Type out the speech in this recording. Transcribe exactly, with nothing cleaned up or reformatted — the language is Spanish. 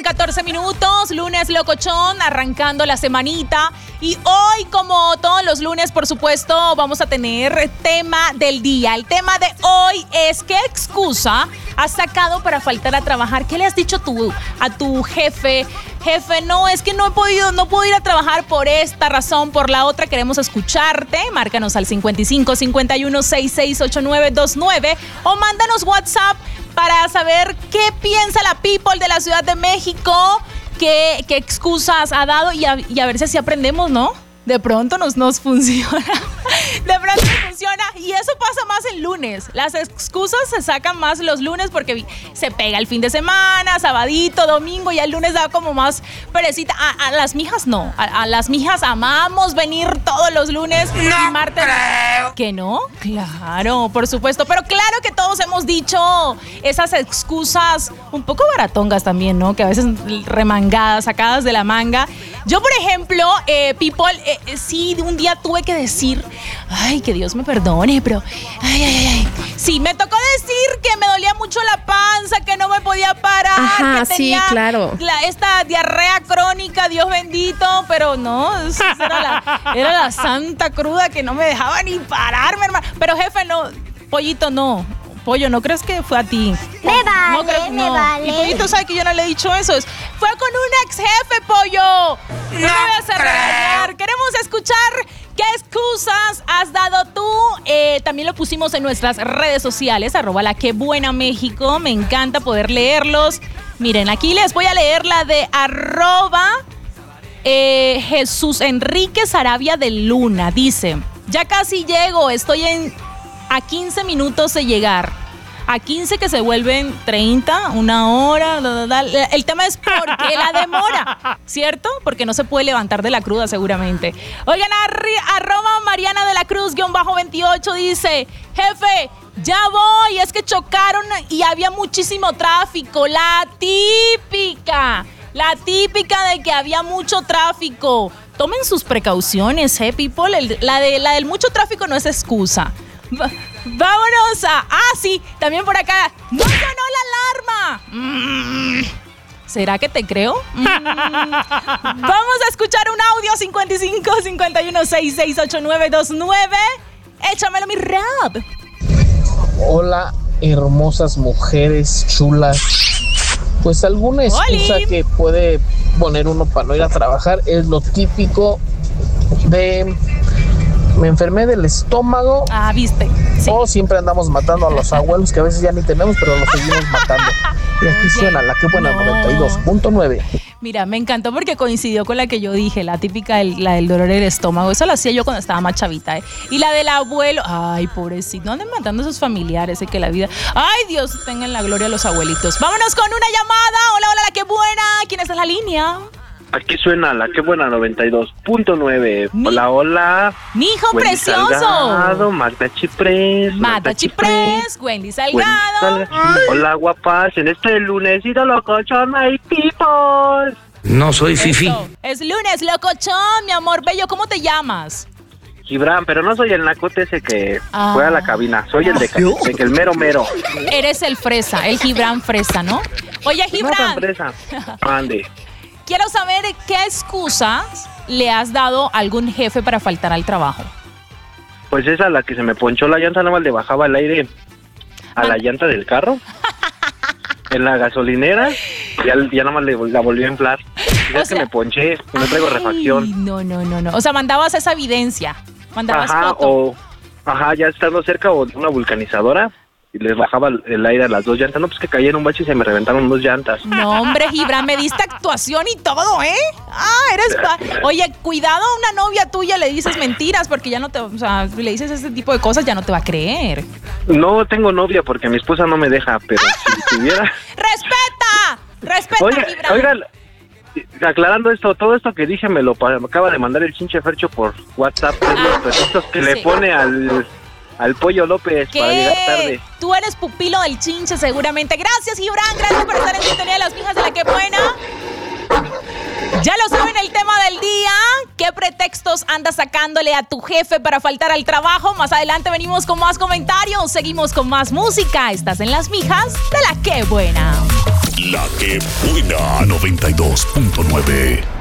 catorce minutos, lunes locochón, arrancando la semanita. Y hoy, como todos los lunes, por supuesto, vamos a tener tema del día. El tema de hoy es: ¿qué excusa has sacado para faltar a trabajar? ¿Qué le has dicho tú a tu jefe? Jefe, no, es que no he podido, no puedo ir a trabajar por esta razón, por la otra. Queremos escucharte. Márcanos al cincuenta y cinco, cincuenta y uno, sesenta y seis, ochenta y nueve veintinueve o mándanos WhatsApp para saber qué piensa la people de la Ciudad de México, qué, qué excusas ha dado y a, y a ver si así aprendemos, ¿no? De pronto nos, nos funciona. De pronto nos funciona. Y eso pasa más el lunes. Las excusas se sacan más los lunes porque se pega el fin de semana, sabadito, domingo, y el lunes da como más perecita. A, a las mijas no. A, a las mijas amamos venir todos los lunes no y martes. Creo. ¿Que no? Claro, por supuesto. Pero claro que todos hemos dicho esas excusas un poco baratongas también, ¿no? Que a veces remangadas, sacadas de la manga. Yo, por ejemplo, eh, people, eh, eh, sí, un día tuve que decir, ay, que Dios me perdone, pero, ay, ay, ay, sí, me tocó decir que me dolía mucho la panza, que no me podía parar, Ajá, que tenía sí, claro. la, esta diarrea crónica, Dios bendito, pero no, eso era la, era la santa cruda que no me dejaba ni pararme, hermano. Pero jefe, no, pollito, no. Pollo, ¿no crees que fue a ti? Me vale, no crees, me no. vale. Y Pollito sabe que yo no le he dicho eso. Es, fue con un ex jefe, Pollo. No, no me vas a regañar. Queremos escuchar qué excusas has dado tú. Eh, también lo pusimos en nuestras redes sociales, arroba la que buena México. Me encanta poder leerlos. Miren, aquí les voy a leer la de arroba eh, Jesús Enrique Sarabia de Luna. Dice, ya casi llego, estoy en... a quince minutos de llegar, a quince que se vuelven treinta, una hora, da, da, da. El tema es por qué la demora, ¿cierto? Porque no se puede levantar de la cruda seguramente. Oigan, arri- arroba Mariana de la Cruz, guión bajo veintiocho, dice, jefe, ya voy, es que chocaron y había muchísimo tráfico, la típica, la típica de que había mucho tráfico. Tomen sus precauciones, ¿eh, people? El, la, de, la del mucho tráfico no es excusa. Va- vámonos a... Ah, sí, también por acá. ¡No sonó la alarma! Mm, ¿será que te creo? Mm. Vamos a escuchar un audio cincuenta y cinco, cincuenta y uno, sesenta y seis, ochenta y nueve veintinueve. Échamelo, mi rap. Hola, hermosas mujeres chulas. Pues alguna excusa ¡Oli! que puede poner uno para no ir a trabajar es lo típico de... me enfermé del estómago. Ah, viste. Sí. O siempre andamos matando a los abuelos que a veces ya ni tenemos, pero los seguimos matando. Y aquí suena la que buena No. noventa y dos punto nueve. Mira, me encantó porque coincidió con la que yo dije, la típica, del, la del dolor del estómago. Eso la hacía yo cuando estaba más chavita, ¿eh? Y la del abuelo, ay, pobrecito, no anden matando a sus familiares, ¿eh? Que la vida... Ay, Dios, tengan la gloria a los abuelitos. Vámonos con una llamada. Hola, hola, la que buena. ¿Quién está en la línea? Aquí suena la que buena noventa y dos punto nueve. Mi- Hola, hola. Mi hijo Wendy precioso. Salgado, Magda Chiprés. Mata Chiprés, Wendy Salgado. Wendy Salga- Hola, guapas. En este lunesito locochón, my people. No soy fifi. Eso. Es lunes, locochón, mi amor bello. ¿Cómo te llamas? Gibran, pero no soy el nacote ese que Ah. fue a la cabina. Soy el de Catepec, el mero mero. Eres el fresa, el Gibran fresa, ¿no? Oye, No tan Gibran, fresa. Ande. quiero saber qué excusas le has dado a algún jefe para faltar al trabajo. Pues esa, la que se me ponchó la llanta, nada más le bajaba el aire a la llanta del carro. En la gasolinera, ya, ya nada más le, la volví a inflar. Ya O es que sea- me ponché, y no traigo Ay, refacción. No, no, no, no. O sea, mandabas esa evidencia. Mandabas Ajá, foto. o ajá, ya estando cerca o de una vulcanizadora y les bajaba el, el aire a las dos llantas. No, pues que caí en un bache y se me reventaron dos llantas. No, hombre, Gibran, me diste actuación y todo, ¿eh? Ah, eres... pa- Oye, cuidado a una novia tuya le dices mentiras porque ya no te... O sea, le dices ese tipo de cosas ya no te va a creer. No tengo novia porque mi esposa no me deja, pero si tuviera... ¡Respeta! ¡Respeta, Oiga, Gibran! oigan, aclarando esto, todo esto que dije me lo pa- me acaba de mandar el chinche Fercho por WhatsApp. Es Ah, los pretextos que sí. le pone al, al Pollo López para llegar tarde. ¿Qué? Tú eres pupilo del chinche seguramente. Gracias, Gibran. Gracias por estar en sintonía de las mijas de la que buena. Ya lo saben, el tema del día. ¿Qué pretextos andas sacándole a tu jefe para faltar al trabajo? Más adelante venimos con más comentarios. Seguimos con más música. Estás en las mijas de la que buena. La que buena noventa y dos punto nueve.